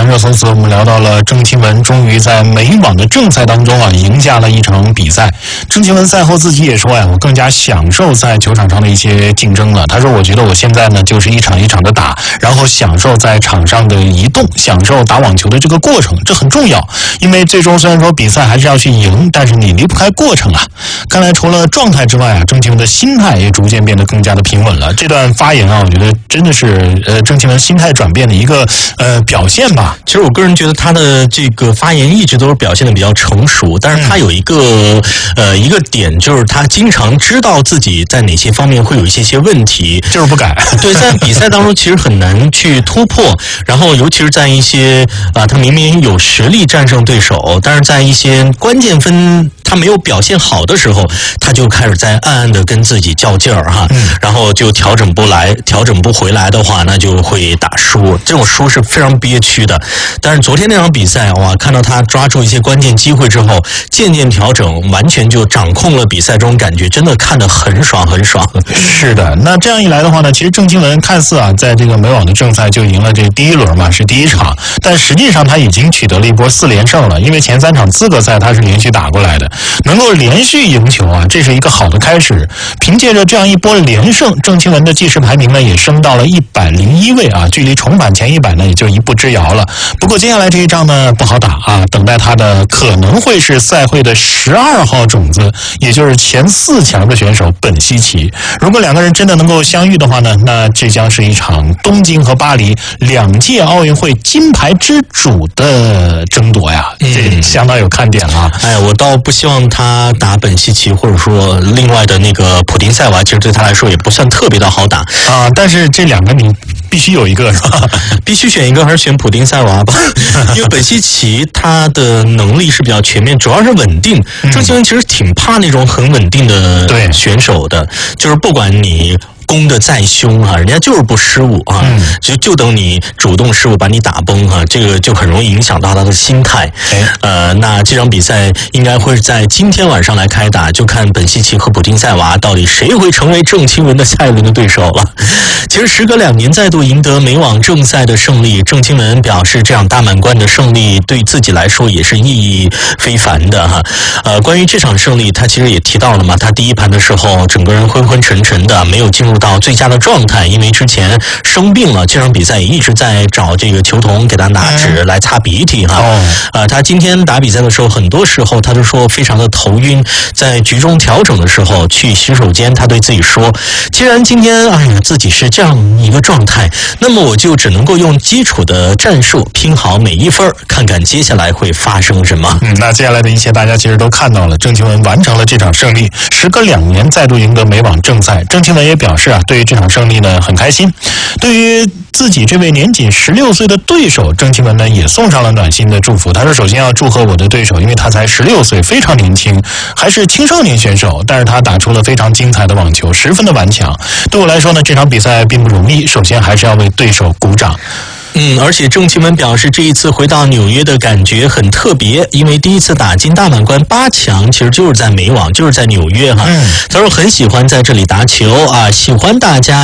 坛热搜词，我们聊到了郑钦文终于在美网的正赛当中赢下了一场比赛。郑钦文赛后自己也说我更加享受在球场上的一些竞争了。他说我觉得我现在呢就是一场一场的打，然后享受在场上的移动，享受打网球的这个过程，这很重要。因为最终虽然说比赛还是要去赢，但是你离不开过程啊。看来除了状态之外郑钦文的心态也逐渐变得更加的平稳了。这段发言我觉得真的是郑钦文心态转变的一个表现吧。 其实我个人觉得他的这个发言一直都是表现的比较成熟，但是他有一个点，就是他经常知道自己在哪些方面会有一些问题， 就是不改。 对，在比赛当中其实很难去突破，然后尤其是在一些他明明有实力战胜对手，但是在一些关键分他没有表现好的时候，他就开始在暗暗的跟自己较劲儿然后就调整不回来的话，那就会打输，这种输是非常憋屈的。但是昨天那场比赛看到他抓住一些关键机会之后，渐渐调整，完全就掌控了比赛中，感觉真的看得很爽很爽。 是的，那这样一来的话呢，其实郑钦文看似在这个美网的正赛就赢了这第一轮嘛，是第一场，但实际上他已经取得了一波4连胜了，因为前3场资格赛他是连续打过来的，能够连续赢球这是一个好的开始。凭借着这样一波连胜，郑钦文的计时排名呢也升到了101位距离重返前100呢也就一步之遥了。不过接下来这一仗呢不好打等待他的可能会是赛会的12号种子，也就是前4强的选手本希奇。如果两个人真的能够相遇的话呢，那这将是一场东京和巴黎2届奥运会金牌之主的争夺呀，这相当有看点了。 我倒不希望他打本希奇，或者说另外的那个普丁塞娃，其实对他来说也不算特别的好打但是这两个你必须有一个是吧？ 必须选一个还是选普丁塞娃吧？因为本希奇他的能力是比较全面，主要是稳定。郑钦文其实挺怕那种很稳定的选手的，就是不管你攻得再凶人家就是不失误就等你主动失误把你打崩这个就很容易影响到他的心态。那这场比赛应该会在今天晚上来开打，就看本希奇和普丁塞娃到底谁会成为郑钦文的下一轮的对手了。其实时隔2年再度赢得美网正赛的胜利，郑钦文表示这场大满贯的胜利对自己来说也是意义非凡的关于这场胜利他其实也提到了嘛，他第一盘的时候整个人昏昏沉沉的，没有进入到最佳的状态，因为之前生病了，这场比赛也一直在找这个球童给他拿纸来擦鼻涕他今天打比赛的时候，很多时候他就说非常的头晕，在局中调整的时候去洗手间，他对自己说，既然今天自己是这样一个状态，那么我就只能够用基础的战术拼好每一分，看看接下来会发生什么。 那接下来的一切大家其实都看到了，郑钦文完成了这场胜利，时隔2年再度赢得美网正赛。郑钦文也表示对于这场胜利呢很开心。对于自己这位年仅16岁的对手，郑钦文呢也送上了暖心的祝福。他说首先要祝贺我的对手，因为他才16岁，非常年轻，还是青少年选手，但是他打出了非常精彩的网球，十分的顽强。对我来说呢，这场比赛并不容易，首先还是要为对手鼓掌。 而且郑钦文表示这一次回到纽约的感觉很特别，因为第一次打进大满贯8强其实就是在美网，就是在纽约他说很喜欢在这里打球喜欢大家